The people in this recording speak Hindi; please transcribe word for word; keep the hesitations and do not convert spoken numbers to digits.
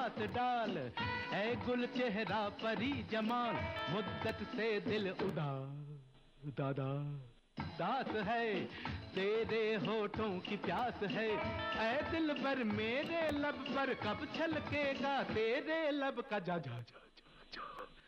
हाथ डाल, ऐ गुल चेहरा परी जमाल, मुद्दत से दिल उदास दादा दास है, तेरे होठों की प्यास है, ऐ दिल पर मेरे लब पर कब छलकेगा तेरे लब का जा जा जा।